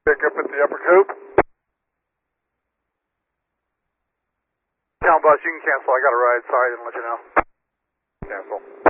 Pick up at the upper coop. Town bus, you can cancel. I got a ride. Sorry, I didn't let you know. Cancel.